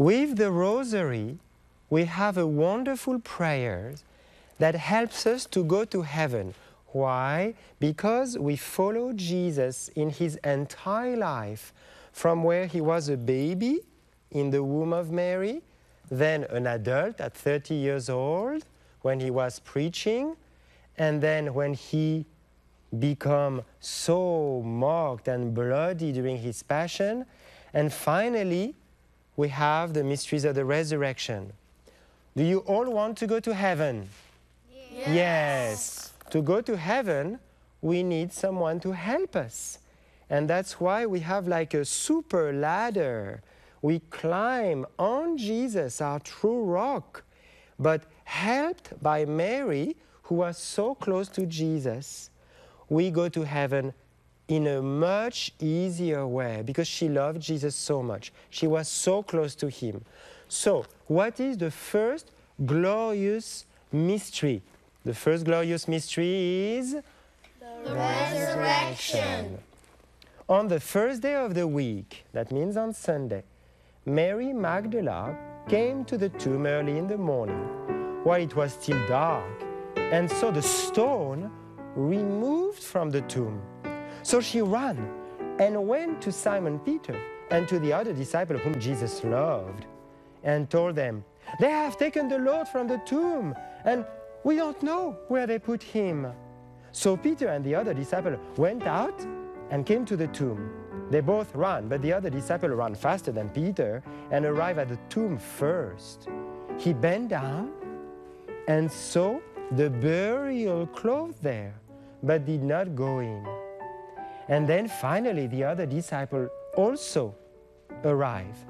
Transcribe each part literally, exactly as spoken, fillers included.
With the Rosary, we have a wonderful prayer that helps us to go to heaven. Why? Because we follow Jesus in his entire life, from where he was a baby in the womb of Mary, then an adult at thirty years old when he was preaching, and then when he became so mocked and bloody during his passion, and finally we have the mysteries of the resurrection. Do you all want to go to heaven? Yes. Yes. To go to heaven, we need someone to help us. And that's why we have like a super ladder. We climb on Jesus, our true rock, but helped by Mary, who was so close to Jesus, we go to heaven in a much easier way because she loved Jesus so much. She was so close to him. So, what is the first glorious mystery? The first glorious mystery is The resurrection. On the first day of the week, that means on Sunday, Mary Magdalene came to the tomb early in the morning while it was still dark, and saw the stone removed from the tomb. So she ran and went to Simon Peter and to the other disciple whom Jesus loved and told them, "They have taken the Lord from the tomb, and we don't know where they put him." So Peter and the other disciple went out and came to the tomb. They both ran, but the other disciple ran faster than Peter and arrived at the tomb first. He bent down and saw the burial cloth there, but did not go in. And then finally the other disciple also arrived.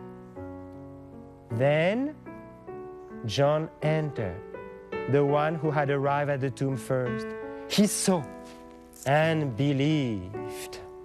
Then John entered, the one who had arrived at the tomb first. He saw and believed.